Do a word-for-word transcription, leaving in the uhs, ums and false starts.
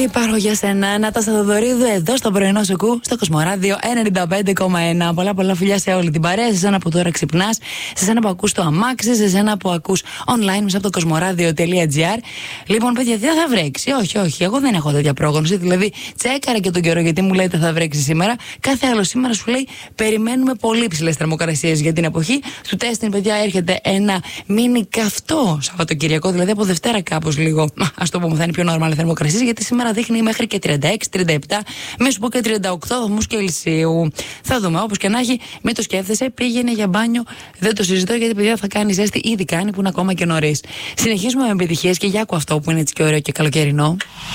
Υπάρχω για σένα, Νάτασα Θοδωρίδου, εδώ στο πρωινό σοκού, στο Κοσμοράδιο ενενήντα πέντε κόμμα ένα. Πολλά πολλά φιλιά σε όλη την παρέα, σε σένα που τώρα ξυπνάς, σε σένα που ακούς το αμάξι, σε σένα που ακούς online μέσα από το κοσμοράδιο.gr. Λοιπόν, παιδιά, δεν θα βρέξει. Όχι, όχι, εγώ δεν έχω τέτοια πρόγνωση. Δηλαδή, τσέκαρα και τον καιρό γιατί μου λέτε θα βρέξει σήμερα. Κάθε άλλο σήμερα σου λέει περιμένουμε πολύ ψηλές θερμοκρασίες για την εποχή. Του τέστην, παιδιά, έρχεται ένα μίνι καυτό Σαββατοκυριακό, δηλαδή από Δευτέρα κάπως λίγο. Ας το πούμε, θα είναι πιο normal θερμοκρασίες, γιατί σήμερα δείχνει μέχρι και τριάντα έξι τριάντα επτά, μην σου πω και τριάντα οκτώ βαθμούς Κελσίου. Θα δούμε, όπως και να έχει, μην το σκέφτεσαι, πήγαινε για μπάνιο. Δεν το συζητώ, γιατί παιδιά θα κάνει ζέστη, ήδη κάνει που είναι ακόμα και νωρίς. Συνεχίζουμε με επιτυχίες και για άκου αυτό που είναι έτσι και ωραίο και καλοκαιρινό.